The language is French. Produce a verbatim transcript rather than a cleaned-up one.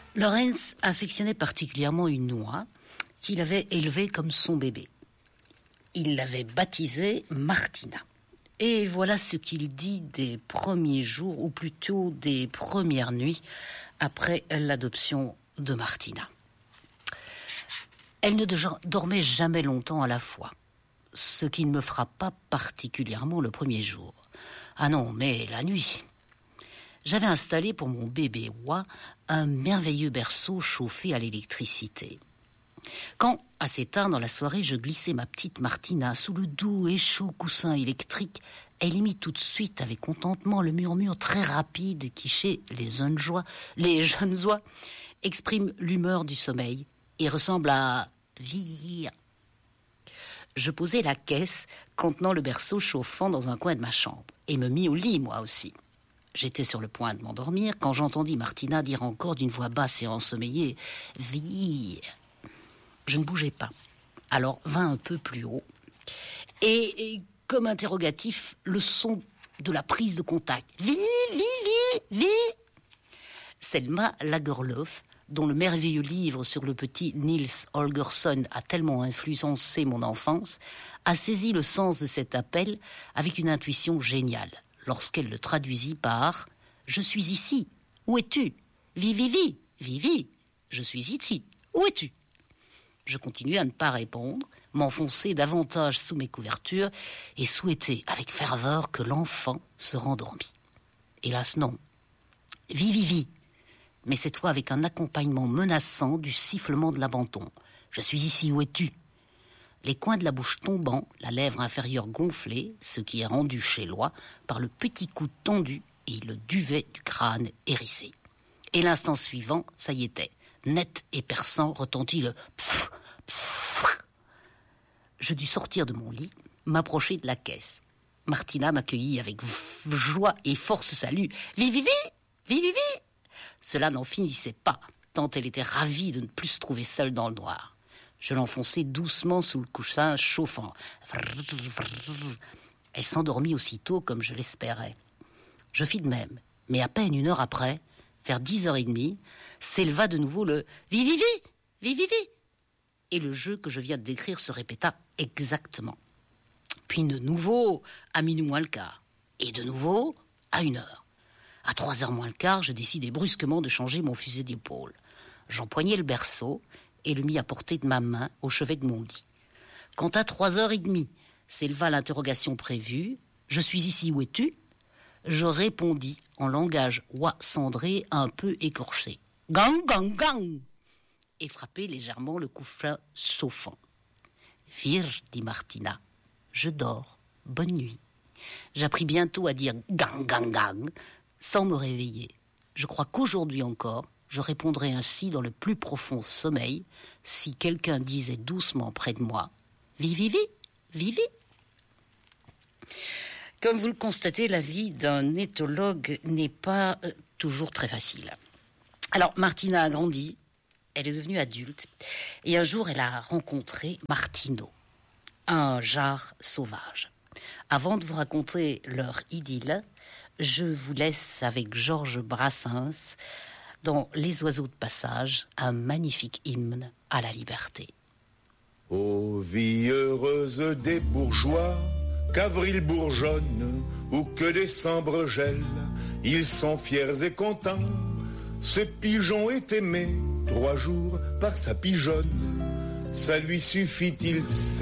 Lorenz affectionnait particulièrement une oie qu'il avait élevée comme son bébé. Il l'avait baptisée Martina. Et voilà ce qu'il dit des premiers jours, ou plutôt des premières nuits, après l'adoption de Martina. Elle ne dormait jamais longtemps à la fois, ce qui ne me frappa particulièrement le premier jour. Ah non, mais la nuit. J'avais installé pour mon bébé oie un merveilleux berceau chauffé à l'électricité. Quand, assez tard dans la soirée, je glissai ma petite Martina sous le doux et chaud coussin électrique, elle émit tout de suite avec contentement le murmure très rapide qui, chez les jeunes oies, les jeunes oies, exprime l'humeur du sommeil et ressemble à vieillir. Je posai la caisse contenant le berceau chauffant dans un coin de ma chambre et me mis au lit, moi aussi. J'étais sur le point de m'endormir quand j'entendis Martina dire encore d'une voix basse et ensommeillée « Vieillir ». Je ne bougeais pas. Alors vint un peu plus haut. Et, et comme interrogatif, le son de la prise de contact. « Vi, vi, vi, vi !» Selma Lagerlöf, dont le merveilleux livre sur le petit Nils Holgersson a tellement influencé mon enfance, a saisi le sens de cet appel avec une intuition géniale, lorsqu'elle le traduisit par « Je suis ici, où es-tu ? Vi, vi, vi, vi, vi, je suis ici, où es-tu ?» Je continuais à ne pas répondre, m'enfoncer davantage sous mes couvertures et souhaiter avec ferveur que l'enfant se rendormît. Hélas non. Vi, vi, vi, mais cette fois avec un accompagnement menaçant du sifflement de l'abandon. Je suis ici, où es-tu ? Les coins de la bouche tombant, la lèvre inférieure gonflée, ce qui est rendu chez l'oie par le petit coude tendu et le duvet du crâne hérissé. Et l'instant suivant, ça y était. Net et perçant retentit le pfff, pfff. Je dus sortir de mon lit, m'approcher de la caisse. Martina m'accueillit avec joie et force salut. Vi, vi, vi, vi, vi, vi. Cela n'en finissait pas, tant elle était ravie de ne plus se trouver seule dans le noir. Je l'enfonçai doucement sous le coussin chauffant. Elle s'endormit aussitôt comme je l'espérais. Je fis de même, mais à peine une heure après, vers dix heures trente, s'éleva de nouveau le « vi, vi, vi, vi, vi, vi » et le jeu que je viens de décrire se répéta exactement. Puis de nouveau à minuit moins le quart, et de nouveau à une heure. À trois heures moins le quart, je décidai brusquement de changer mon fusil d'épaule. J'empoignai le berceau et le mis à portée de ma main au chevet de mon lit. Quand à trois heures trente s'éleva l'interrogation prévue « Je suis ici, où es-tu ?» Je répondis en langage oie cendré un peu écorché. « Gang, gang, gang !» et frappai légèrement le coussin chauffant. « Vir » dit Martina. « Je dors. Bonne nuit. » J'appris bientôt à dire « gang, gang, gang » sans me réveiller. Je crois qu'aujourd'hui encore, je répondrai ainsi dans le plus profond sommeil si quelqu'un disait doucement près de moi « Vi, vi, vi, vi, vi !» Comme vous le constatez, la vie d'un éthologue n'est pas euh, toujours très facile. Alors, Martina a grandi, elle est devenue adulte, et un jour, elle a rencontré Martino, un jar sauvage. Avant de vous raconter leur idylle, je vous laisse avec Georges Brassens dans Les oiseaux de passage, un magnifique hymne à la liberté. Ô vie heureuse des bourgeois, qu'avril bourgeonne ou que décembre gèle, ils sont fiers et contents. Ce pigeon est aimé trois jours par sa pigeonne. Ça lui suffit, il sait.